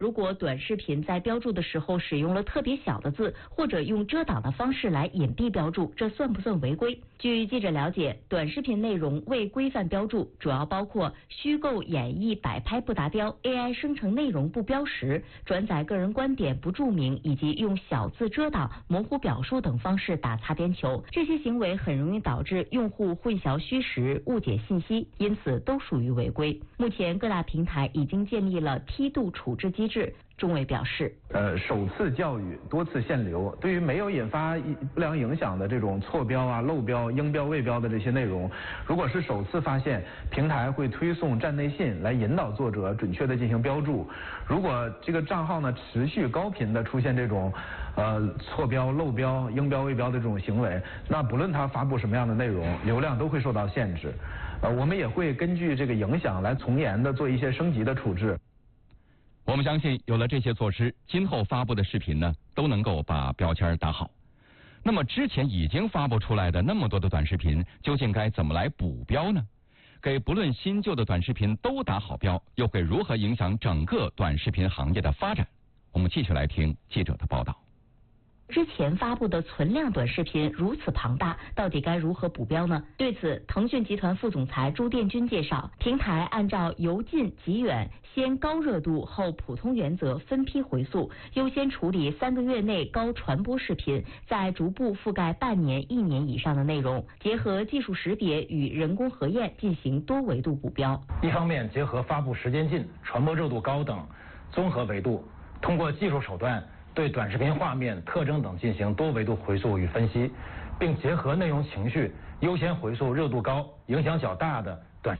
如果短视频在标注的时候使用了特别小的字，或者用遮挡的方式来隐蔽标注，这算不算违规？据记者了解，短视频内容未规范标注主要包括虚构演绎摆拍不达标、AI 生成内容不标识、转载个人观点不注明，以及用小字遮挡、模糊表述等方式打擦边球。这些行为很容易导致用户混淆虚实、误解信息，因此都属于违规。目前各大平台已经建立了梯度处置机制。钟伟表示， 首次教育，多次限流，对于没有引发不良影响的这种错标啊、漏标、应标未标的这些内容，如果是首次发现，平台会推送站内信来引导作者准确的进行标注。如果这个账号呢持续高频的出现这种错标、漏标、应标未标的这种行为，那不论他发布什么样的内容，流量都会受到限制。我们也会根据这个影响来从严的做一些升级的处置。 我们相信，有了这些措施，今后发布的视频呢，都能够把标签打好。那么之前已经发布出来的那么多的短视频，究竟该怎么来补标呢？给不论新旧的短视频都打好标，又会如何影响整个短视频行业的发展？我们继续来听记者的报道。 之前发布的存量短视频如此庞大，到底该如何补标呢？对此，腾讯集团副总裁朱殿军介绍，平台按照由近及远、先高热度后普通原则分批回溯，优先处理3个月内高传播视频，再逐步覆盖半年、1年以上的内容，结合技术识别与人工核验进行多维度补标。 一方面结合发布时间近、传播热度高等综合维度，通过技术手段对短视频画面、特征等进行多维度回溯与分析，并结合内容情绪，优先回溯热度高、影响较大的短。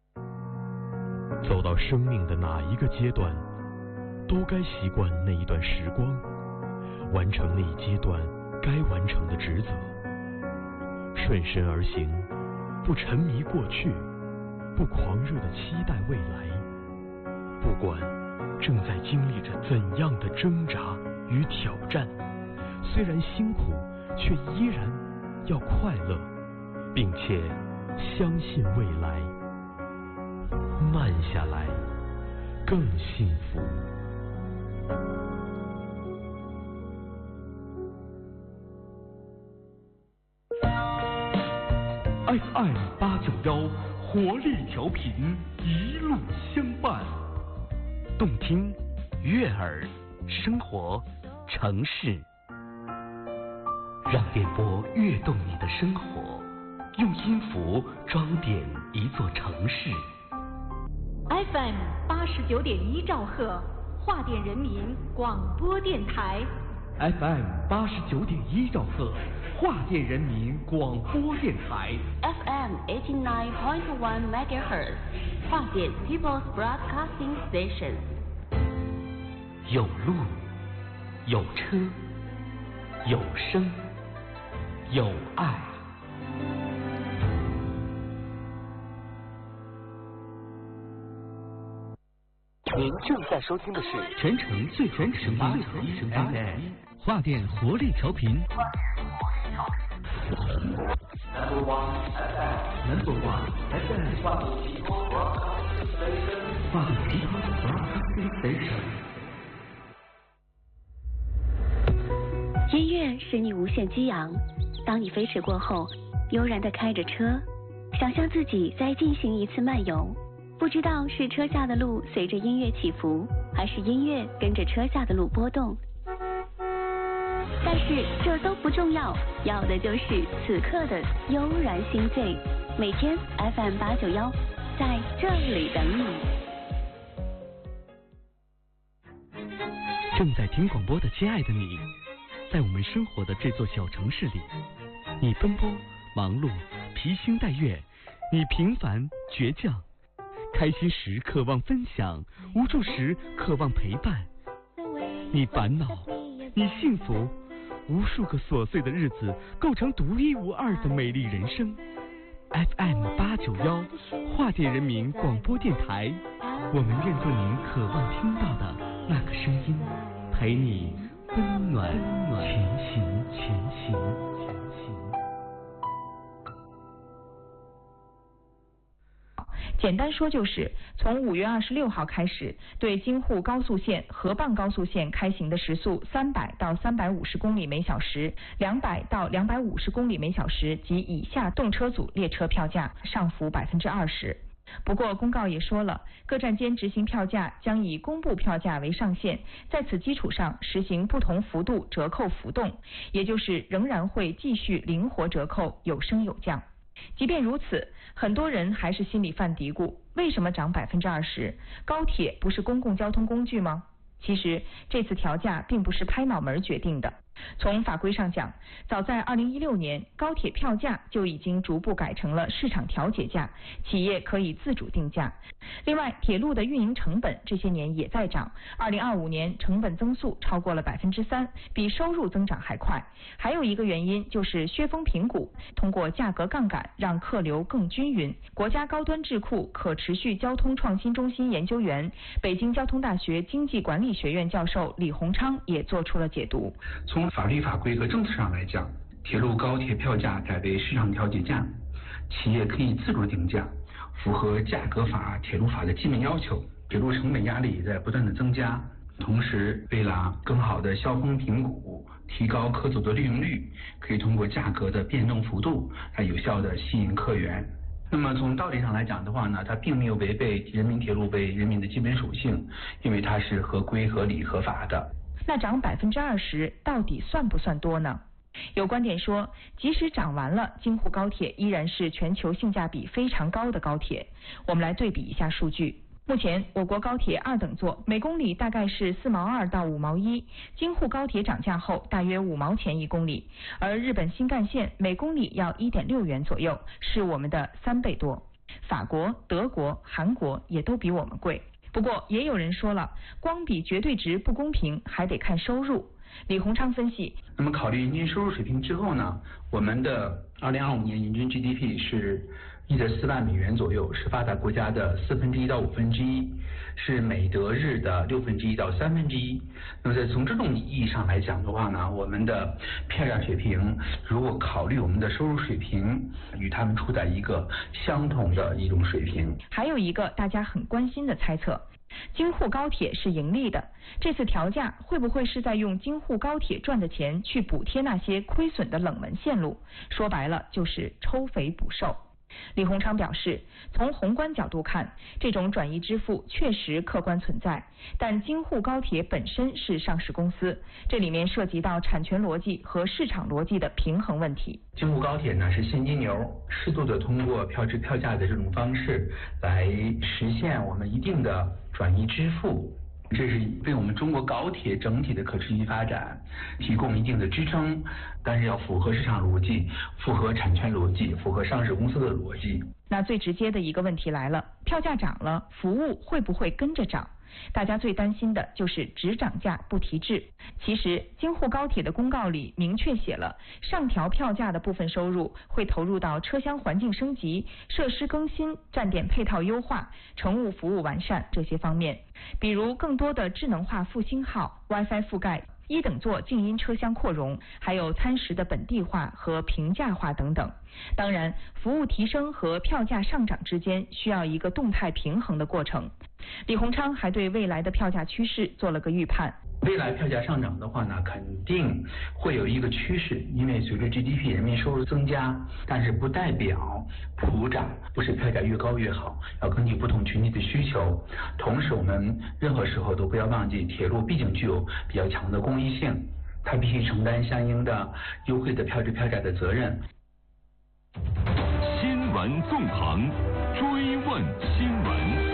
走到生命的哪一个阶段，都该习惯那一段时光，完成那一阶段该完成的职责，顺身而行，不沉迷过去，不狂热地期待未来，不管正在经历着怎样的挣扎与挑战，虽然辛苦，却依然要快乐，并且相信未来。慢下来，更幸福。FM891活力调频，一路相伴。动听、悦耳、生活、城市，让电波跃动你的生活，用音符装点一座城市。 FM89.1兆赫，华电人民广播电台。 FM89.1兆赫，华电人民广播电台。 FM89.1 MHz，华电 People's Broadcasting Station。 有路，有车，有声，有爱。您正在收听的是全城最全声音 FM 华电活力调频。Number one FM 华电 Broadcasting Station。 音乐使你无限激昂，当你飞驰过后，悠然地开着车，想象自己在进行一次漫游。不知道是车下的路随着音乐起伏，还是音乐跟着车下的路波动。但是这都不重要，要的就是此刻的悠然心醉。每天 FM891，在这里等你。 正在听广播的亲爱的你，在我们生活的这座小城市里，你奔波忙碌，披星戴月，你平凡倔强。开心时渴望分享，无助时渴望陪伴。你烦恼，你幸福，无数个琐碎的日子构成独一无二的美丽人生。FM891华电人民广播电台，我们愿做您渴望听到的那个声音，陪你温暖前行。 简单说就是从5月26号开始，对京沪高速线、合棒高速线开行的时速300到350公里每小时、200到250公里每小时及以下动车组列车票价上浮20%。不过公告也说了，各站间执行票价将以公布票价为上限，在此基础上实行不同幅度折扣浮动，也就是仍然会继续灵活折扣，有升有降。即便如此，很多人还是心里犯嘀咕，为什么涨20%？高铁不是公共交通工具吗？其实这次调价并不是拍脑门决定的。从法规上讲，早在2016年，高铁票价就已经逐步改成了市场调节价，企业可以自主定价。另外，铁路的运营成本这些年也在涨，2025年成本增速超过了3%，比收入增长还快。还有一个原因就是薛峰评估，通过价格杠杆让客流更均匀。国家高端智库可持续交通创新中心研究员、北京交通大学经济管理学院教授李洪昌也做出了解读。 从法律法规和政策上来讲，铁路高铁票价改为市场调节价，企业可以自主定价，符合价格法、铁路法的基本要求。铁路成本压力在不断的增加，同时为了更好的消峰评估，提高客组的利用率，可以通过价格的变动幅度来有效的吸引客源。那么从道理上来讲的话呢，它并没有违背人民铁路为人民的基本属性，因为它是合规、合理、合法的。 那涨20%到底算不算多呢？有观点说，即使涨完了，京沪高铁依然是全球性价比非常高的高铁。我们来对比一下数据。目前我国高铁2等座每公里大概是4毛2到5毛1，京沪高铁涨价后大约5毛钱1公里，而日本新干线每公里要1.6元左右，是我们的3倍多。法国、德国、韩国也都比我们贵。不过也有人说了，光比绝对值不公平，还得看收入。李洪昌分析， 那么考虑人均收入水平之后呢，我们的2025年人均 GDP 是1.4万美元左右，是发达国家的1/4到1/5，是美德日的1/6到1/3。那么在从这种意义上来讲的话呢，我们的票价水平，如果考虑我们的收入水平，与他们处在一个相同的一种水平。 还有一个大家很关心的猜测，京沪高铁是盈利的，这次调价会不会是在用京沪高铁赚的钱去补贴那些亏损的冷门线路？说白了就是抽肥补瘦。李洪昌表示，从宏观角度看，这种转移支付确实客观存在，但京沪高铁本身是上市公司，这里面涉及到产权逻辑和市场逻辑的平衡问题。 京沪高铁呢是现金流，适度的通过票值票价的这种方式来实现我们一定的转移支付，这是为我们中国高铁整体的可持续发展提供一定的支撑，但是要符合市场逻辑，符合产权逻辑，符合上市公司的逻辑。 那最直接的一个问题来了，票价涨了，服务会不会跟着涨？大家最担心的就是只涨价不提质。其实京沪高铁的公告里明确写了，上调票价的部分收入会投入到车厢环境升级、设施更新、站点配套优化、乘务服务完善这些方面，比如更多的智能化复兴号、WiFi 覆盖、1等座静音车厢扩容，还有餐食的本地化和平价化等等。当然，服务提升和票价上涨之间需要一个动态平衡的过程。李洪昌还对未来的票价趋势做了个预判。 未来票价上涨的话呢，肯定会有一个趋势，因为随着 GDP 人民收入增加，但是不代表普涨，不是票价越高越好，要根据不同群体的需求。同时我们任何时候都不要忘记，铁路毕竟具有比较强的公益性，它必须承担相应的优惠的票值票价的责任。 新闻纵横，追问新闻。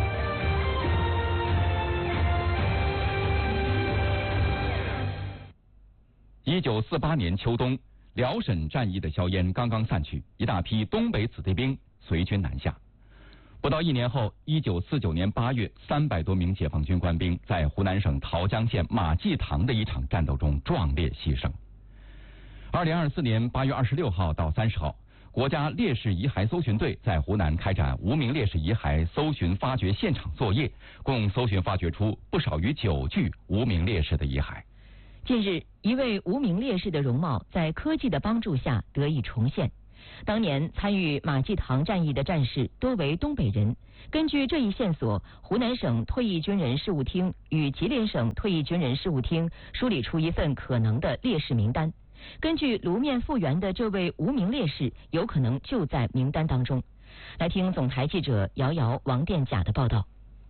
1948年秋冬，辽沈战役的硝烟刚刚散去，一大批东北子弟兵随军南下。不到1年后，1949年8月，300多名解放军官兵在湖南省桃江县马济塘的一场战斗中壮烈牺牲。2024年8月26号到30号，国家烈士遗骸搜寻队在湖南开展无名烈士遗骸搜寻发掘现场作业，共搜寻发掘出不少于9具无名烈士的遗骸。 近日，一位无名烈士的容貌在科技的帮助下得以重现。 当年参与马济塘战役的战士多为东北人。根据这一线索，湖南省退役军人事务厅与吉林省退役军人事务厅梳理出一份可能的烈士名单。根据炉面复原的这位无名烈士，有可能就在名单当中。来听总台记者姚瑶、王殿甲的报道。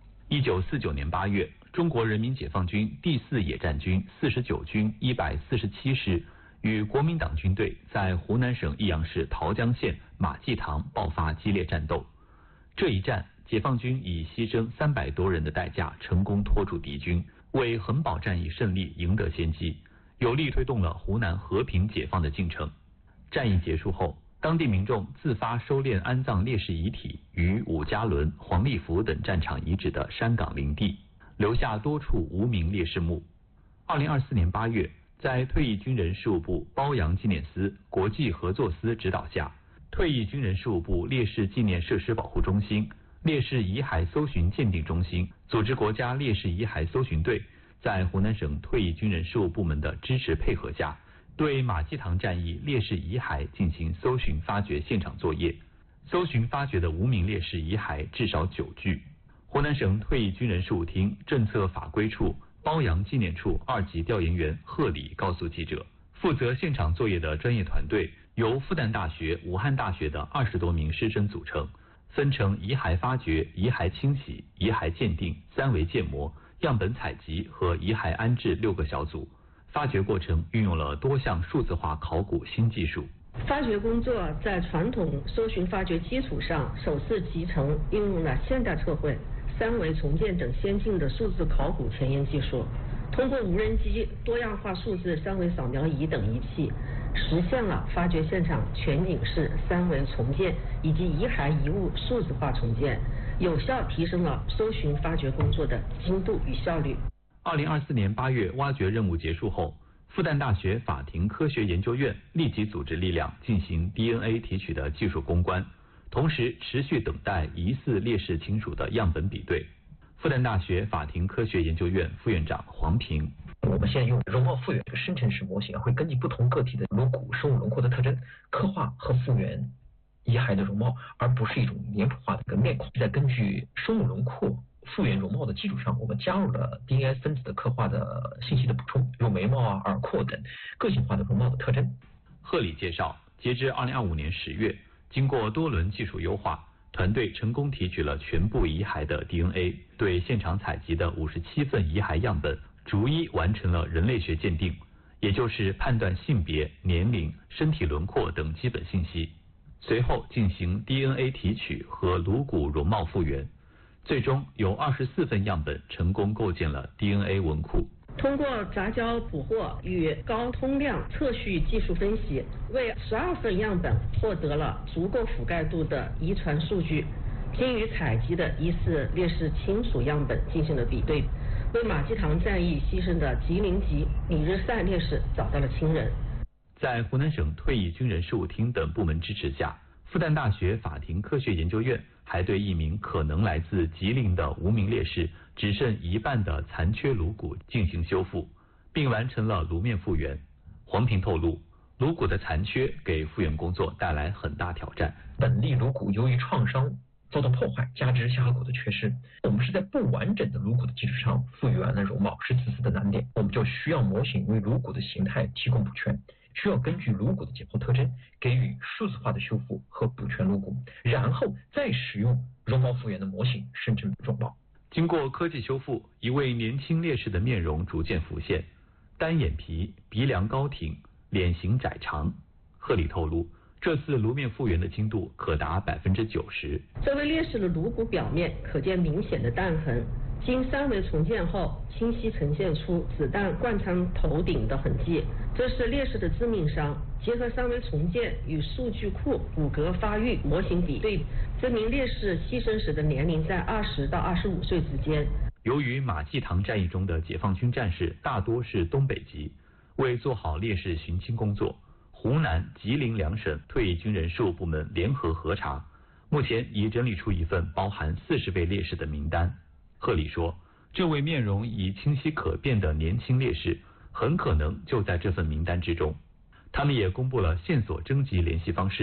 1949年8月，中国人民解放军第4野战军49军147师与国民党军队在湖南省益阳市桃江县马济塘爆发激烈战斗。这一战，解放军以牺牲300多人的代价，成功拖住敌军，为衡宝战役胜利赢得先机，有力推动了湖南和平解放的进程。战役结束后，当地民众自发收敛安葬烈士遗体于伍家仑、黄立福等战场遗址的山岗林地，留下多处无名烈士墓。2024年8月，在退役军人事务部褒扬纪念司国际合作司指导下，退役军人事务部烈士纪念设施保护中心、烈士遗骸搜寻鉴定中心组织国家烈士遗骸搜寻队，在湖南省退役军人事务部门的支持配合下，对马济塘战役烈士遗骸进行搜寻发掘现场作业。搜寻发掘的无名烈士遗骸至少9具。湖南省退役军人事务厅政策法规处褒扬纪念处2级调研员贺礼告诉记者，负责现场作业的专业团队由复旦大学、武汉大学的20多名师生组成，分成遗骸发掘、遗骸清洗、遗骸鉴定、3维建模、样本采集和遗骸安置6个小组。发掘过程运用了多项数字化考古新技术。 发掘工作在传统搜寻发掘基础上，首次集成应用了现代测绘、3维重建等先进的数字考古前沿技术，通过无人机、多样化数字3维扫描仪等仪器，实现了发掘现场全景式3维重建以及遗骸遗物数字化重建，有效提升了搜寻发掘工作的精度与效率。 2024年8月挖掘任务结束后，复旦大学法庭科学研究院立即组织力量进行 DNA 提取的技术攻关，同时持续等待疑似烈士亲属的样本比对。复旦大学法庭科学研究院副院长黄平： 我们现在用容貌复原这个生成式模型，会根据不同个体的颅骨生物轮廓的特征，刻画和复原遗骸的容貌，而不是一种脸谱化的一个面孔。再根据生物轮廓复原容貌的基础上，我们加入了 DNA 分子的刻画的信息的补充，如眉毛啊、耳廓等个性化的容貌的特征。 贺礼介绍，截至2025年10月，经过多轮技术优化，团队成功提取了全部遗骸的 DNA， 对现场采集的57份遗骸样本逐一完成了人类学鉴定，也就是判断性别、年龄、身体轮廓等基本信息。随后进行 DNA 提取和颅骨容貌复原。最终有24份样本成功构建了 DNA 文库。 通过杂交捕获与高通量测序技术分析，为12份样本获得了足够覆盖度的遗传数据，经与采集的疑似烈士亲属样本进行了比对，为马济塘战役牺牲的吉林籍李日赛烈士找到了亲人。 在湖南省退役军人事务厅等部门支持下，复旦大学法庭科学研究院还对一名可能来自吉林的无名烈士只剩一半的残缺颅骨进行修复，并完成了颅面复原。黄平透露，颅骨的残缺给复原工作带来很大挑战。 本例颅骨由于创伤遭到破坏，加之下颌骨的缺失，我们是在不完整的颅骨的基础上复原了容貌，是此次的难点。我们就需要模型为颅骨的形态提供补全，需要根据颅骨的解剖特征给予数字化的修复和补全颅骨，然后再使用容貌复原的模型生成容貌。 经过科技修复，一位年轻烈士的面容逐渐浮现，单眼皮、鼻梁高挺，脸型窄长。贺礼透露，这次颅面复原的精度可达90%。 这位烈士的颅骨表面可见明显的弹痕，经3维重建后，清晰呈现出子弹贯穿头顶的痕迹，这是烈士的致命伤。结合3维重建与数据库骨骼发育模型比对，这名烈士牺牲时的年龄在20到25岁之间。 由于马济塘战役中的解放军战士大多是东北籍，为做好烈士寻亲工作，湖南、吉林2省退役军人事务部门联合核查，目前已整理出一份包含40位烈士的名单。贺礼说，这位面容已清晰可辨的年轻烈士很可能就在这份名单之中。他们也公布了线索征集联系方式，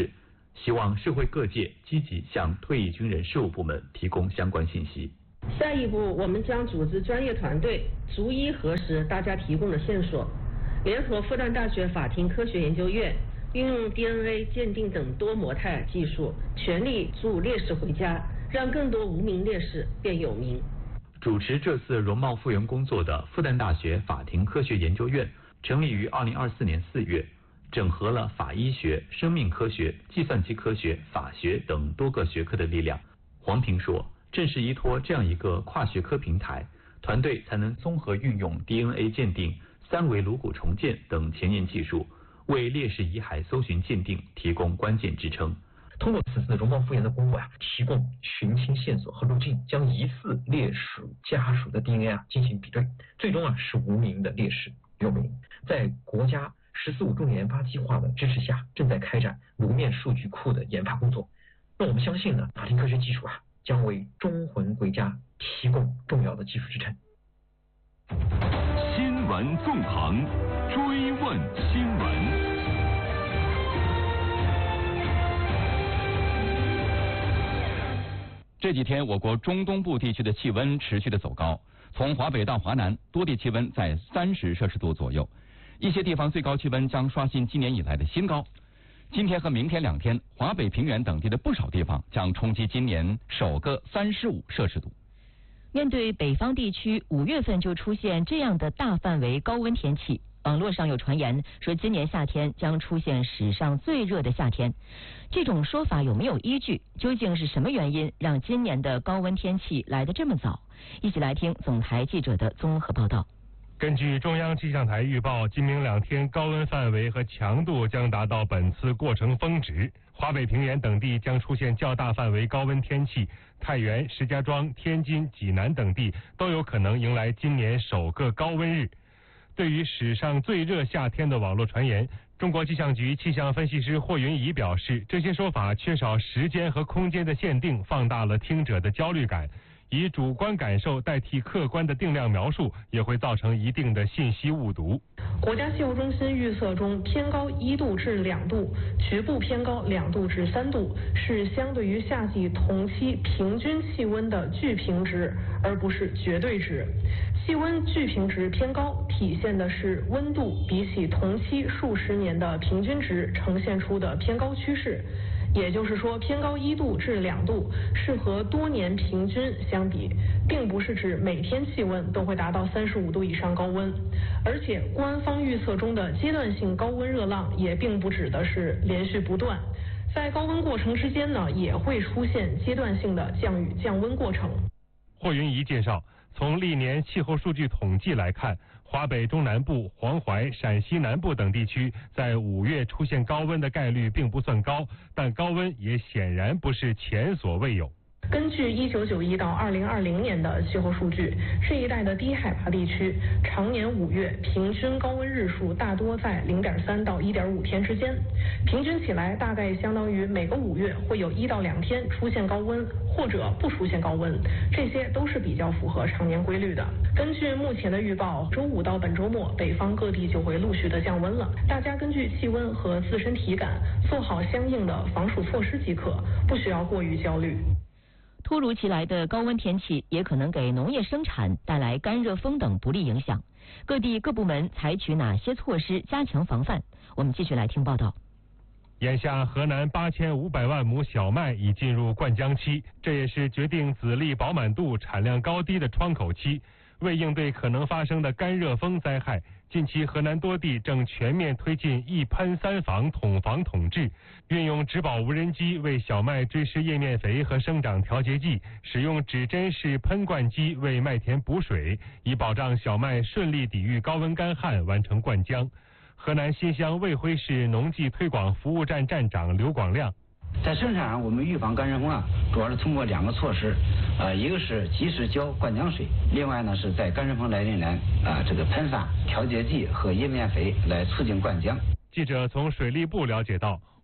希望社会各界积极向退役军人事务部门提供相关信息。 下一步，我们将组织专业团队逐一核实大家提供的线索，联合复旦大学法庭科学研究院，运用 DNA 鉴定等多模态技术，全力助烈士回家，让更多无名烈士变有名。 主持这次容貌复原工作的复旦大学法庭科学研究院成立于2024年4月，整合了法医学、生命科学、计算机科学、法学等多个学科的力量。黄平说，正是依托这样一个跨学科平台，团队才能综合运用 DNA 鉴定、三维颅骨重建等前沿技术，为烈士遗骸搜寻鉴定提供关键支撑。 通过此次容貌复原的工作提供寻亲线索和路径，将疑似烈士家属的 DNA 进行比对，最终使无名的烈士有名。在国家“14·5”重点研发计划的支持下，正在开展颅面数据库的研发工作。那我们相信呢，法庭科学技术将为忠魂归家提供重要的技术支撑。 新闻纵横，追问新闻。 这几天，我国中东部地区的气温持续的走高，从华北到华南，多地气温在30摄氏度左右，一些地方最高气温将刷新今年以来的新高。今天和明天2天，华北平原等地的不少地方将冲击今年首个35摄氏度。 面对北方地区5月份就出现这样的大范围高温天气，网络上有传言说今年夏天将出现史上最热的夏天。这种说法有没有依据？究竟是什么原因让今年的高温天气来得这么早？一起来听总台记者的综合报道。 根据中央气象台预报，今明2天高温范围和强度将达到本次过程峰值，华北平原等地将出现较大范围高温天气，太原、石家庄、天津、济南等地都有可能迎来今年首个高温日。对于史上最热夏天的网络传言，中国气象局气象分析师霍云怡表示，这些说法缺少时间和空间的限定，放大了听者的焦虑感。以主观感受代替客观的定量描述，也会造成一定的信息误读。 国家气候中心预测中，偏高1度至2度，局部偏高2度至3度，是相对于夏季同期平均气温的巨平值，而不是绝对值。气温巨平值偏高，体现的是温度比起同期数十年的平均值呈现出的偏高趋势。也就是说，偏高1度至2度是和多年平均相比，并不是指每天气温都会达到35度以上高温。而且官方预测中的阶段性高温热浪也并不指的是连续不断，在高温过程之间呢，也会出现阶段性的降雨降温过程。 霍云怡介绍，从历年气候数据统计来看，华北中南部、黄淮、陕西南部等地区在5月出现高温的概率并不算高，但高温也显然不是前所未有。 根据1991到2020年的气候数据，这一带的低海拔地区常年5月平均高温日数大多在0.3到1.5天之间，平均起来大概相当于每个5月会有1到2天出现高温或者不出现高温，这些都是比较符合常年规律的。根据目前的预报，周5到本周末北方各地就会陆续的降温了，大家根据气温和自身体感做好相应的防暑措施即可，不需要过于焦虑。 突如其来的高温天气也可能给农业生产带来干热风等不利影响，各地各部门采取哪些措施加强防范？我们继续来听报道。 眼下河南8500万亩小麦已进入灌浆期，这也是决定籽粒饱满度、产量高低的窗口期。为应对可能发生的干热风灾害，近期河南多地正全面推进一喷三防统防统治，运用植保无人机为小麦追施叶面肥和生长调节剂，使用指针式喷灌机为麦田补水，以保障小麦顺利抵御高温干旱，完成灌浆。河南新乡卫辉市农技推广服务站站长刘广亮。 在生产上，我们预防干热风主要是通过2个措施，一个是及时浇灌浆水，另外呢是在干热风来临来这个喷洒调节剂和叶面肥来促进灌浆。 记者从水利部了解到，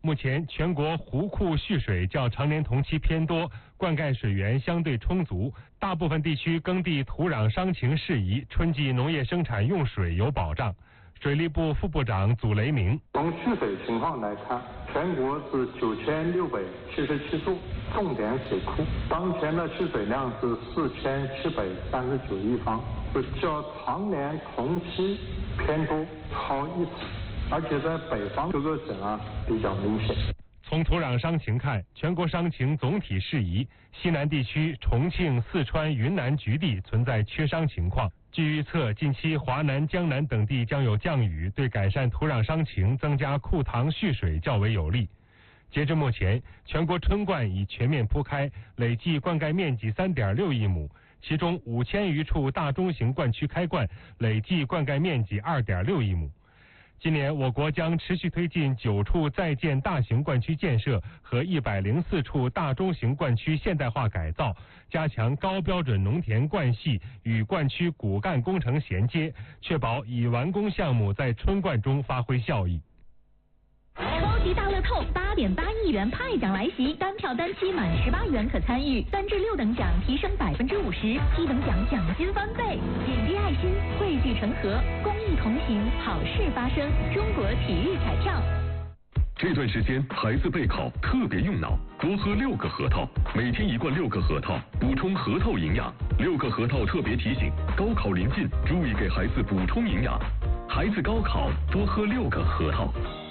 目前全国湖库蓄水较常年同期偏多，灌溉水源相对充足，大部分地区耕地土壤伤情适宜，春季农业生产用水有保障。水利部副部长祖雷明： 从蓄水情况来看，全国是9677处重点水库，当前的蓄水量是4739亿方，是较常年同期偏多，超1成，而且在北方各个省比较明显。 从土壤伤情看，全国伤情总体适宜，西南地区重庆、四川、云南局地存在缺伤情况。据预测，近期华南、江南等地将有降雨，对改善土壤伤情、增加库塘蓄水较为有利。截至目前，全国春灌已全面铺开，累计灌溉面积3.6亿亩，其中5000余处大中型灌区开灌，累计灌溉面积2.6亿亩。今年，我国将持续推进9处在建大型灌区建设和104处大中型灌区现代化改造，加强高标准农田灌系与灌区骨干工程衔接，确保已完工项目在春灌中发挥效益。 超级大乐透8.8亿元派奖来袭，单票单期满18元可参与，3至6等奖提升50%，7等奖奖金翻倍。点滴爱心，汇聚成河，公益同行，好事发生。中国体育彩票。 这段时间孩子备考特别用脑，多喝6个核桃，每天1罐6个核桃，补充核桃营养。6个核桃特别提醒，高考临近，注意给孩子补充营养。孩子高考多喝6个核桃。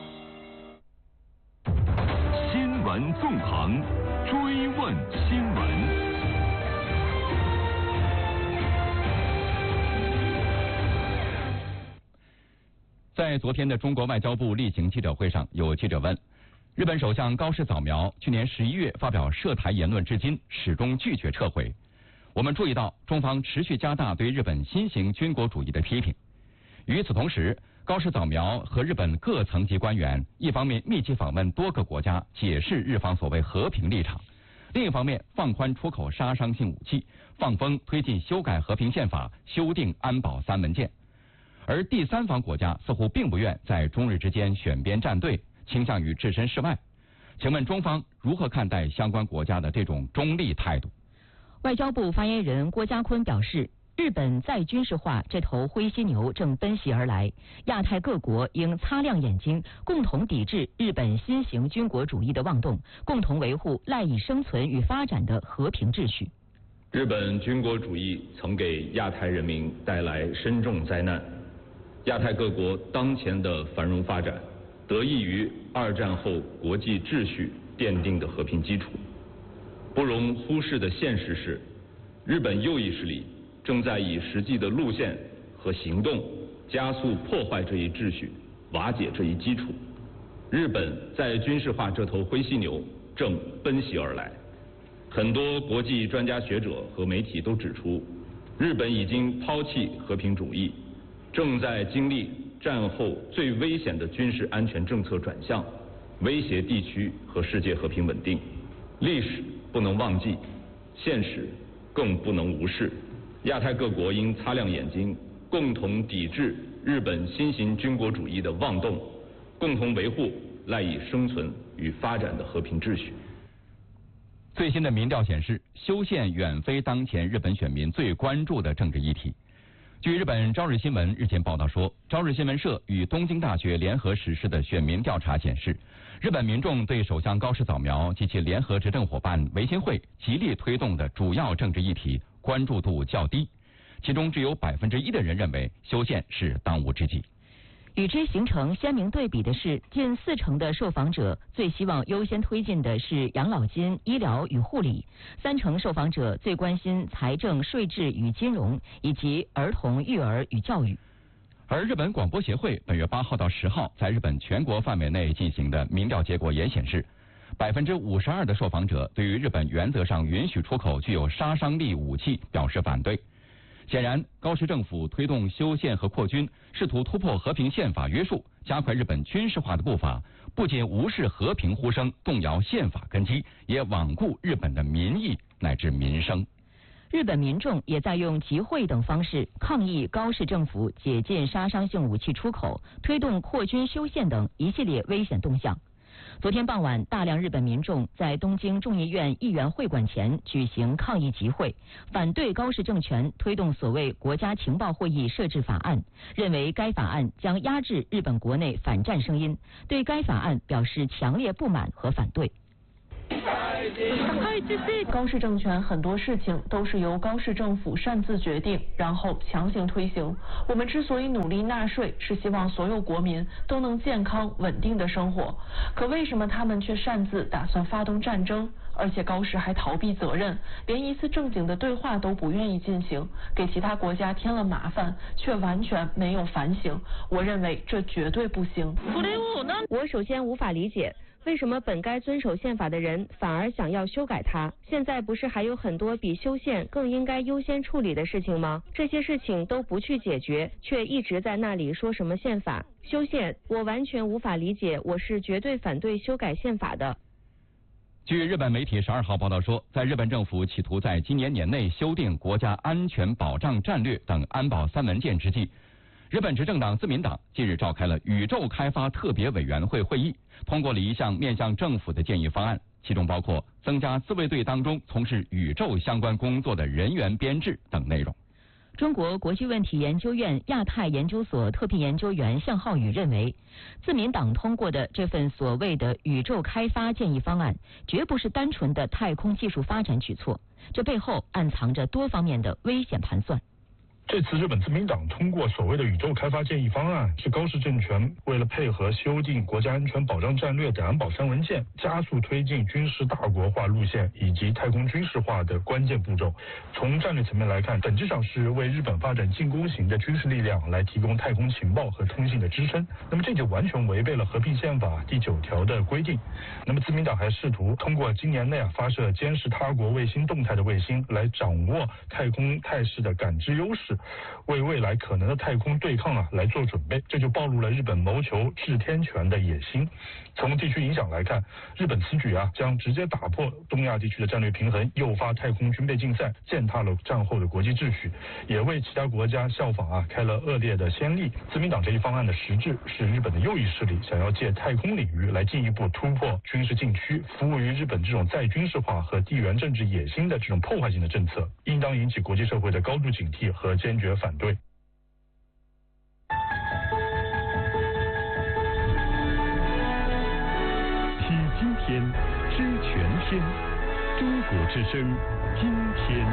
新闻纵横，追问新闻。 在昨天的中国外交部例行记者会上，有记者问，日本首相高市早苗去年11月发表涉台言论至今始终拒绝撤回。我们注意到中方持续加大对日本新型军国主义的批评。与此同时，高市早苗和日本各层级官员一方面密集访问多个国家，解释日方所谓和平立场，另一方面放宽出口杀伤性武器，放风推进修改和平宪法，修订安保3文件。而第三方国家似乎并不愿在中日之间选边站队，倾向于置身事外。请问中方如何看待相关国家的这种中立态度？ 外交部发言人郭家坤表示，日本再军事化这头灰犀牛正奔袭而来，亚太各国应擦亮眼睛，共同抵制日本新型军国主义的妄动，共同维护赖以生存与发展的和平秩序。 日本军国主义曾给亚太人民带来深重灾难，亚太各国当前的繁荣发展，得益于2战后国际秩序奠定的和平基础。不容忽视的现实是，日本右翼势力正在以实际的路线和行动加速破坏这一秩序，瓦解这一基础。日本在军事化这头灰犀牛正奔袭而来。很多国际专家学者和媒体都指出，日本已经抛弃和平主义，正在经历战后最危险的军事安全政策转向，威胁地区和世界和平稳定。历史不能忘记，现实更不能无视。亚太各国应擦亮眼睛，共同抵制日本新型军国主义的妄动，共同维护赖以生存与发展的和平秩序。 最新的民调显示，修宪远非当前日本选民最关注的政治议题。据日本朝日新闻日前报道说，朝日新闻社与东京大学联合实施的选民调查显示，日本民众对首相高市早苗及其联合执政伙伴维新会极力推动的主要政治议题关注度较低，其中只有1%的人认为修宪是当务之急。 与之形成鲜明对比的是，近40%的受访者最希望优先推进的是养老金、医疗与护理，30%受访者最关心财政、税制与金融，以及儿童、育儿与教育。 而日本广播协会本月8号到10号在日本全国范围内进行的民调结果也显示，52%的受访者对于日本原则上允许出口具有杀伤力武器表示反对。显然，高市政府推动修宪和扩军，试图突破和平宪法约束，加快日本军事化的步伐，不仅无视和平呼声，动摇宪法根基，也罔顾日本的民意乃至民生。 日本民众也在用集会等方式抗议高市政府解禁杀伤性武器出口，推动扩军修宪等一系列危险动向。 昨天傍晚，大量日本民众在东京众议院议员会馆前举行抗议集会，反对高市政权推动所谓国家情报会议设置法案，认为该法案将压制日本国内反战声音，对该法案表示强烈不满和反对。 高市政权很多事情都是由高市政府擅自决定，然后强行推行。我们之所以努力纳税，是希望所有国民都能健康稳定的生活。可为什么他们却擅自打算发动战争？而且高市还逃避责任，连一次正经的对话都不愿意进行，给其他国家添了麻烦，却完全没有反省。我认为这绝对不行。 我首先无法理解，为什么本该遵守宪法的人反而想要修改它？现在不是还有很多比修宪更应该优先处理的事情吗？这些事情都不去解决，却一直在那里说什么宪法、修宪，我完全无法理解，我是绝对反对修改宪法的。 据日本媒体12号报道说，在日本政府企图在今年年内修订国家安全保障战略等安保3文件之际，日本执政党自民党近日召开了宇宙开发特别委员会会议，通过了一项面向政府的建议方案，其中包括增加自卫队当中从事宇宙相关工作的人员编制等内容。 中国国际问题研究院亚太研究所特聘研究员向浩宇认为，自民党通过的这份所谓的宇宙开发建议方案，绝不是单纯的太空技术发展举措，这背后暗藏着多方面的危险盘算。 这次日本自民党通过所谓的宇宙开发建议方案，是高市政权为了配合修订国家安全保障战略等安保3文件，加速推进军事大国化路线以及太空军事化的关键步骤。从战略层面来看，本质上是为日本发展进攻型的军事力量来提供太空情报和通信的支撑。那么这就完全违背了和平宪法第9条的规定。那么自民党还试图通过今年内发射监视他国卫星动态的卫星，来掌握太空态势的感知优势，为未来可能的太空对抗来做准备，这就暴露了日本谋求制天权的野心。从地区影响来看，日本此举将直接打破东亚地区的战略平衡，诱发太空军备竞赛，践踏了战后的国际秩序，也为其他国家效仿开了恶劣的先例。自民党这一方案的实质是日本的右翼势力想要借太空领域来进一步突破军事禁区，服务于日本这种再军事化和地缘政治野心的这种破坏性的政策，应当引起国际社会的高度警惕和坚决反对。 听今天，知全天，中国之声，今天。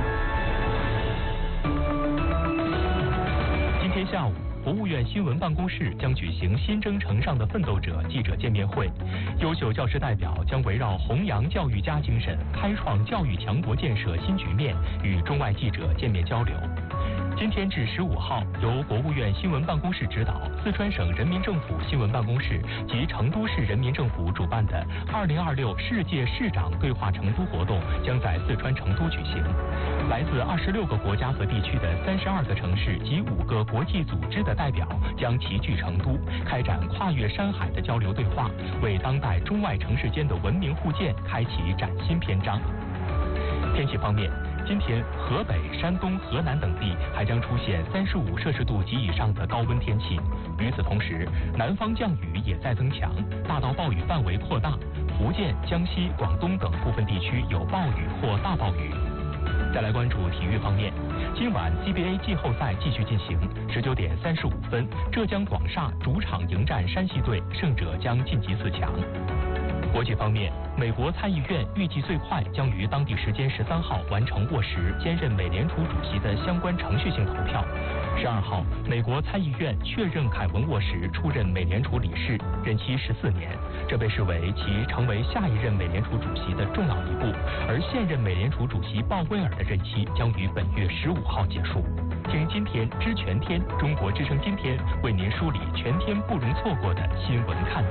今天下午，国务院新闻办公室将举行新征程上的奋斗者记者见面会，优秀教师代表将围绕弘扬教育家精神，开创教育强国建设新局面，与中外记者见面交流。今天至15号，由国务院新闻办公室指导，四川省人民政府新闻办公室及成都市人民政府主办的2026世界市长对话成都活动将在四川成都举行。来自26个国家和地区的32个城市及5个国际组织的代表将齐聚成都，开展跨越山海的交流对话，为当代中外城市间的文明互鉴开启崭新篇章。天气方面，今天河北、山东、河南等地还将出现35摄氏度及以上的高温天气。与此同时，南方降雨也在增强，大到暴雨范围扩大，福建、江西、广东等部分地区有暴雨或大暴雨。再来关注体育方面，今晚 CBA 季后赛继续进行，19点35分，浙江广厦主场迎战山西队，胜者将晋级4强。国际方面，美国参议院预计最快将于当地时间13号完成握实兼任美联储主席的相关程序性投票。12号，美国参议院确认凯文沃什出任美联储理事，任期14年，这被视为其成为下一任美联储主席的重要一步。而现任美联储主席鲍威尔的任期将于本月15号结束。听今天知全天，中国之声今天为您梳理全天不容错过的新闻看点。